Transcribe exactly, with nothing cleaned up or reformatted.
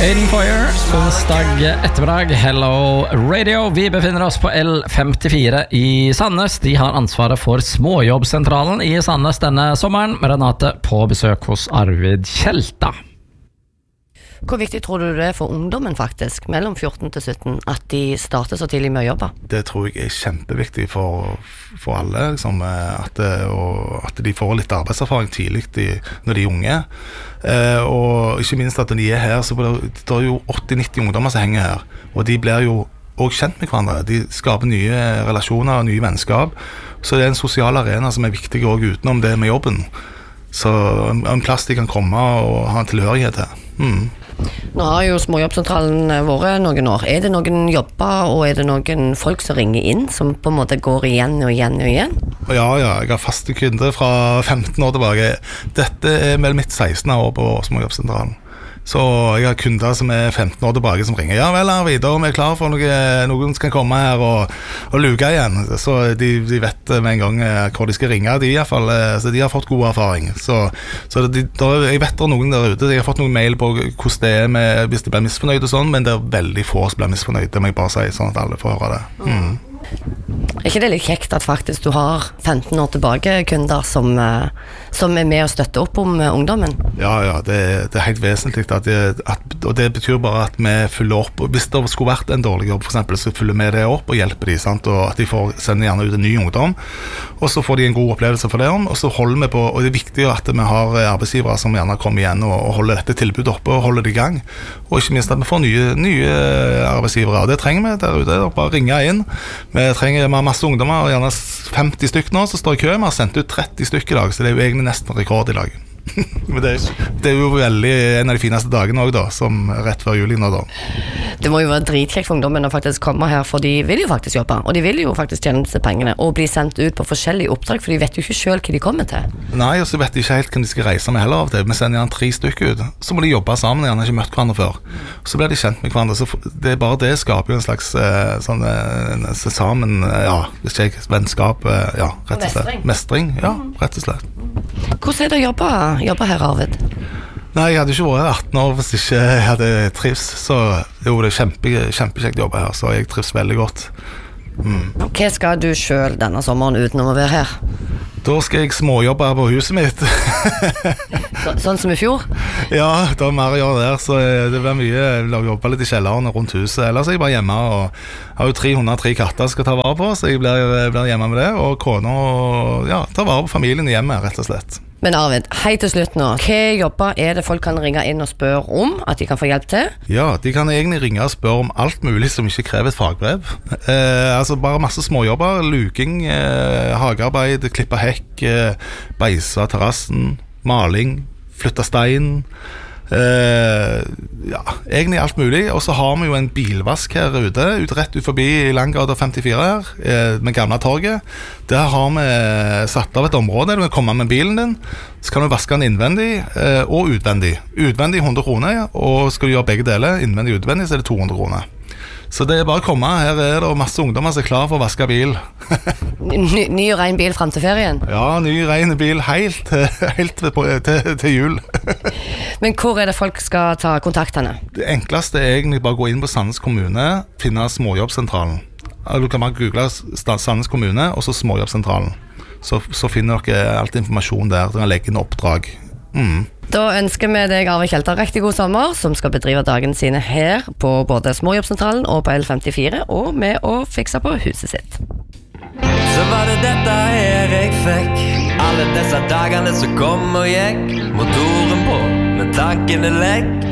Aiden Foyer, onsdag ettermiddag, Hello Radio. Vi befinner oss på L femtifire i Sandnes. De har ansvaret for småjobbsentralen i Sandnes denne sommeren, med Renate på besøk hos Arvid Kjelta. Hvor viktig tror du det er for ungdommen faktisk, mellom fjorten til sytten, at de starter så tidlig med å jobbe? Det tror jeg er kjempeviktig for, for alle, liksom, at, og, at de får litt arbeidserfaring tidlig de, når de er unge. Eh, og ikke minst at når de er her, så er det, det er jo åtti nitti ungdommer som henger her, og de blir jo også kjent med hverandre. De skaper nye relasjoner og nye vennskap, så det er en sosial arena som er viktig også utenom det med jobben. Så en, en plass de kan komme og ha en tilhørighet til. Mm. Nå har jo småjobbsentralen vært noen år. Er det noen jobber, og er det noen folk som ringer inn, som på en måte går igjen og igjen og igjen? Ja, ja, jeg har faste kunder fra femten år tilbake. Dette er vel mitt sekstende år på småjobbsentralen. Så jeg har kunder som er femten år tilbake som ringer. Ja vel, Arvid, da er vi klar for noe, noen skal komme her og, og luke igjen. Så de, de vet med en gang hvor de skal ringe, de i hvert fall. Så de har fått god erfaring. Så, så de, da, jeg vet det er noen der ute. Jeg har fått noen mail på hvordan det er med, hvis de blir misfornøyd og sånn, men det er veldig få som blir misfornøyd. Det må jeg bare si, sånn at alle får høre det. Mm. Er ikke det litt kjekt at faktisk du har femten år tilbake kunder som, som er med og støtter opp om ungdommen? Ja, ja, det, det er helt vesentlig at det, at, og det betyr bare at vi fyller opp, og hvis det skulle vært en dårlig jobb for eksempel, så fyller vi det opp og hjelper de, sant? Og at de får sende gjerne ut en ny ungdom, og så får de en god opplevelse for det, og så holder vi på, og det er viktig at vi har arbeidsgivere som gjerne kommer igjen og, og holder dette tilbudet oppe og holder det i gang, og ikke minst at vi får nye, nye arbeidsgivere, og det trenger vi der ute, bare ringe inn. Vi trenger vi har masse ungdommer, gjerne femti stykker nå, så står i kø. Vi har sendt ut tretti stykker i dag, så det er jo egentlig nesten rekord i dag. Men det er, det er jo veldig en av de fineste dagene også da, som rett før juli nå da. Det må jo være dritkjekt for ungdommen å faktisk komme her, for de vil jo faktisk jobbe, og de vil jo faktisk tjene seg pengene, og bli sendt ut på forskjellige oppdrag, for de vet jo ikke selv hva de kommer til. Nei, og så vet de ikke helt hvem de skal reise med heller av det. Vi sender gjerne tre stykker ut, så må de jobbe sammen, gjerne ikke møtt hverandre før. Så blir de kjent med hverandre, så det er bare det skaper jo en slags eh, sånn eh, sammen, ja, hvis ikke vennskap, eh, ja, rett og slett. Mestring. Mestring, ja, rett og slett. Hvordan er det å jobbe, jobbe her, Arvid? Nei, jeg hadde ikke vært atten år hvis ikke jeg hadde trivs, så jo, det er kjempe, kjempekjekt å jobbe her, så jeg trives veldig godt. Mm. Hva skal du selv denne sommeren utenom å være her? Da skal jeg småjobbe her på huset mitt. så, sånn som i fjor? Ja, det er mer å gjøre der, så det blir mye. Jeg vil jobbe litt i kjelleren rundt huset, ellers er jeg bare hjemme, og jeg har jo tre hundre og tre katter jeg skal ta vare på, så jeg blir, blir hjemme med det, og kona, og ja, ta vare på familien hjemme, rett og slett. Men Arvid, hei til slutt nå. Hva jobber er det folk kan ringe inn og spørre om, at de kan få hjelp til? Ja, de kan egentlig ringe og spørre om alt mulig som ikke krever et fagbrev. Eh, altså bare masse småjobber, luking, eh, hagearbeid, klippe hekk, eh, beise terrassen, maling, flytte stein, eh, ja, egentlig alt mulig. Og så har vi jo en bilvask her ute, ut rett ut forbi Langgata femtifire her, eh, med gamle torget. Der har vi satt av et område, du kan komme med bilen din, så kan du vaske den innvendig eh, og utvendig. Utvendig hundre kroner, og skal du gjøre begge deler, innvendig og utvendig, så er det to hundre kroner. Så det er bare å komme, her er det masse ungdommer som er klar for å vaske bil. ny, ny og ren bil frem til ferien? Ja, ny og ren bil helt, helt på, til, til jul. Men hvor er det folk skal ta kontaktene? Det enkleste er egentlig bare å gå inn på Sandnes kommune, finne småjobbsentralen. Du kan bare google Sandnes kommune, og så småjobbsentralen. Så, så finner dere alt informasjon der, du kan legge inn oppdrag. Mm. Da ønsker vi deg, Arvid Kjelta, riktig god sommer, som skal bedrive dagene sine her på både småjobbsentralen og på L femtifire, og med å fikse på huset sitt. Så var det dette her jeg fikk, alle disse dagene som kom og gikk, motoren på, men tankene lekk.